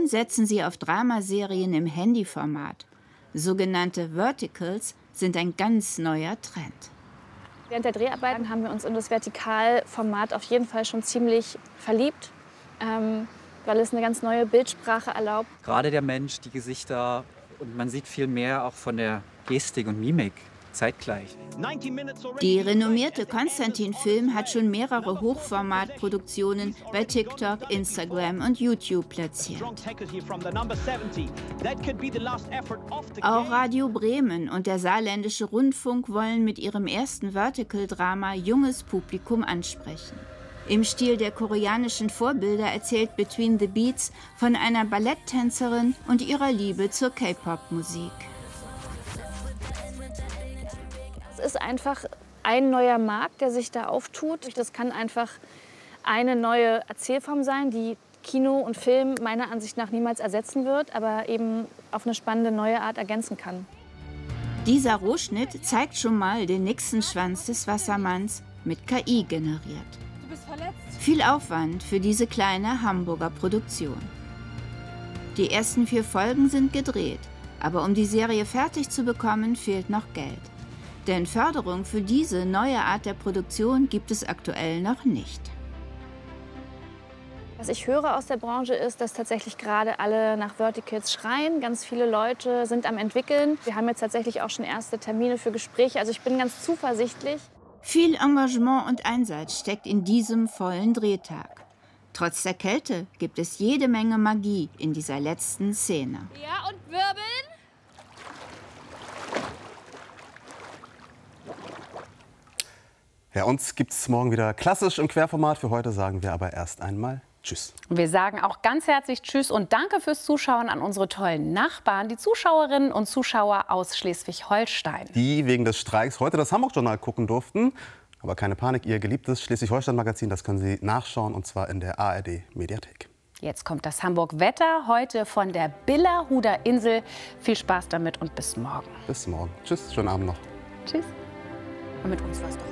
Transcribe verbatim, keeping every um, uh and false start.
setzen sie auf Dramaserien im Handyformat. Sogenannte Verticals sind ein ganz neuer Trend. Während der Dreharbeiten haben wir uns in das Vertikalformat auf jeden Fall schon ziemlich verliebt, ähm, weil es eine ganz neue Bildsprache erlaubt. Gerade der Mensch, die Gesichter, und man sieht viel mehr auch von der Gestik und Mimik zeitgleich. Die renommierte Konstantin Film hat schon mehrere Hochformatproduktionen bei TikTok, Instagram und YouTube platziert. Auch Radio Bremen und der Saarländische Rundfunk wollen mit ihrem ersten Vertical-Drama junges Publikum ansprechen. Im Stil der koreanischen Vorbilder erzählt Between the Beats von einer Balletttänzerin und ihrer Liebe zur K-Pop-Musik. Es ist einfach ein neuer Markt, der sich da auftut. Das kann einfach eine neue Erzählform sein, die Kino und Film meiner Ansicht nach niemals ersetzen wird, aber eben auf eine spannende neue Art ergänzen kann. Dieser Rohschnitt zeigt schon mal den Nixenschwanz des Wassermanns mit K I generiert. Du bist verletzt. Viel Aufwand für diese kleine Hamburger Produktion. Die ersten vier Folgen sind gedreht, aber um die Serie fertig zu bekommen, fehlt noch Geld. Denn Förderung für diese neue Art der Produktion gibt es aktuell noch nicht. Was ich höre aus der Branche ist, dass tatsächlich gerade alle nach Verticals schreien. Ganz viele Leute sind am entwickeln. Wir haben jetzt tatsächlich auch schon erste Termine für Gespräche. Also ich bin ganz zuversichtlich. Viel Engagement und Einsatz steckt in diesem vollen Drehtag. Trotz der Kälte gibt es jede Menge Magie in dieser letzten Szene. Ja, und wirbeln. Ja, uns gibt es morgen wieder klassisch im Querformat. Für heute sagen wir aber erst einmal Tschüss. Wir sagen auch ganz herzlich Tschüss und danke fürs Zuschauen an unsere tollen Nachbarn, die Zuschauerinnen und Zuschauer aus Schleswig-Holstein. Die wegen des Streiks heute das Hamburg-Journal gucken durften. Aber keine Panik, ihr geliebtes Schleswig-Holstein-Magazin, das können Sie nachschauen, und zwar in der A R D-Mediathek. Jetzt kommt das Hamburg-Wetter, heute von der Billerhuder Insel. Viel Spaß damit und bis morgen. Bis morgen. Tschüss, schönen Abend noch. Tschüss. Und mit uns war's doch.